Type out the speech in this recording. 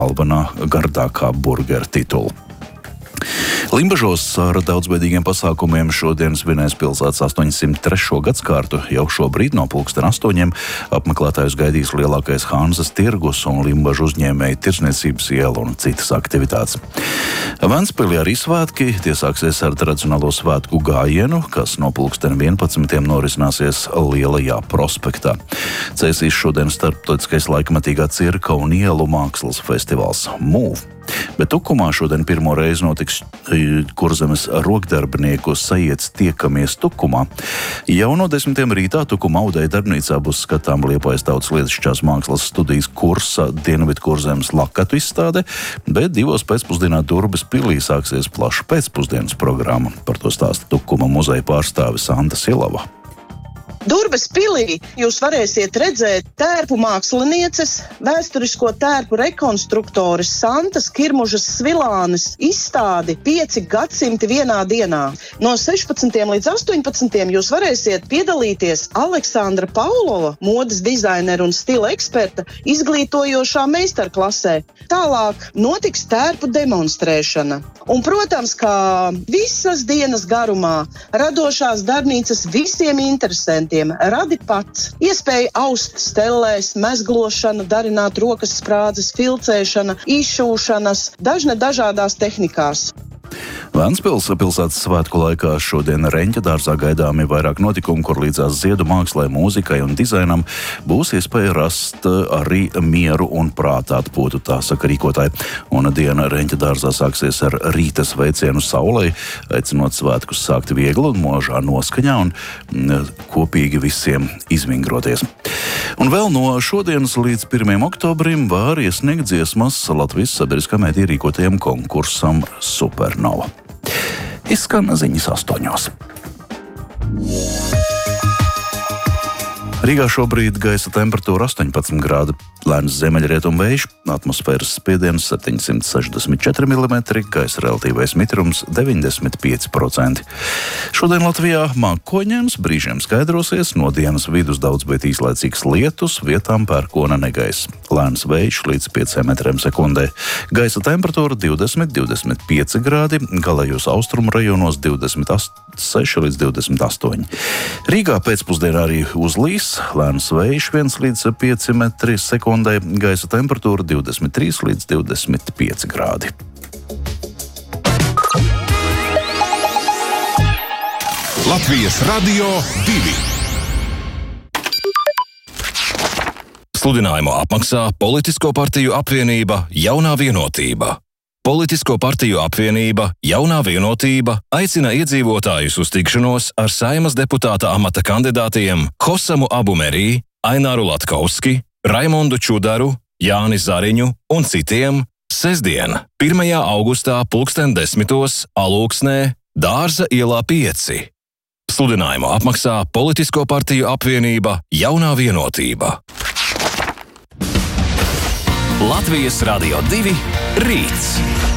galvenā gardākā burgera titulu. Limbažos ar daudzveidīgiem pasākumiem šodien svinēs pilsētas 803. gadskārtu. Jau šobrīd no 8:00 apmeklētājus gaidīs lielākais Hanzas tirgus un Limbažu uzņēmēju tirdzniecības iela un citas aktivitātes. Ventspilī arī svētki. Tie sāksies ar tradicionālo svētku gājienu, kas no 11:00 norisināsies Lielajā prospektā. Cēsīs šodien starptautiskais laikmatīgā cirka un ielu mākslas festivāls MOVE. Bet Tukumā šodien pirmo reizi notiks Kurzemes rokdarbinieku sajietas Tiekamies Tukumā. Jau no 10:00 rītā Tukuma Audeja darbnīcā būs skatām Liepājas tautas lietišķās mākslas studijas kursa Dienvidkurzemes lakatu izstāde, bet 2:00 pēcpusdienā Durbes pilī sāksies plaša pēcpusdienas programma. Par to stāsta Tukuma muzeja pārstāve Santa Silava. Durbes pilī jūs varēsiet redzēt tērpu mākslinieces, vēsturisko tērpu rekonstruktoris Santas Kirmužas Svilānes izstādi 5 gadsimti vienā dienā. No 16. līdz 18. jūs varēsiet piedalīties Aleksandra Paulova, modes dizainera un stila eksperta, izglītojošā meistarklasē. Tālāk notiks tērpu demonstrēšana. Un, protams, kā visas dienas garumā, radošās darbnīcas visiem interesantiem radi pats. Iespēja aust stellēs, mezglošana, darināt rokas sprādzes, filcēšana, izšūšanas, dažādās tehnikās. Ventspils pilsētas svētku laikā šodien Reņķa dārzā gaidāmi vairāk notikumu, kur līdzās ziedu mākslai, mūzikai un dizainam būs iespēja rast arī mieru un prāta atpūtu, tā saka rīkotāji. Un diena Reņķa dārzā sāksies ar rīta sveicienu saulei, aicinot svētkus sākt viegli un možā noskaņā un kopīgi visiem izvingroties. Un vēl no šodienas līdz 1. oktobrim var iesniegt dziesmas Latvijas sabiedriskā mēdīja rīkotajam konkursam Supernova. Izskan ziņas 8:00. Rīgā šobrīd gaisa temperatūra 18 grādi, lēns ziemeļrietumu vējš, atmosfēras spiediens 764 mm, gaisa relatīvais mitrums 95%. Šodien Latvijā mākoņdienas, brīžiem skaidrosies, no dienas vidus daudz, bet īslaicīgs lietus, vietām pērkona negaiss. Lēns vējš līdz 5 metriem sekundē. Gaisa temperatūra 20–25 grādi, galējos austrumu rajonos 26 līdz 28. Rīgā pēcpusdienā arī uzlīs, lēns vējš 1–5 metri sekundē, gaisa temperatūra 23 līdz 25 grādi. Latvijas Radio 2. Sludinājumu apmaksā Politisko partiju apvienība Jaunā vienotība. Politisko partiju apvienība Jaunā vienotība aicina iedzīvotājus uz tikšanos ar Saeimas deputāta amata kandidātiem Hosamu Abumerī, Aināru Latkovski, Raimondu Čudaru, Jāni Zariņu un citiem sestdien, 1. augustā 10:00 Alūksnē, Dārza ielā 5. Sludinājumu apmaksā Politisko partiju apvienība Jaunā vienotība. Latvijas Radio 2 rīts.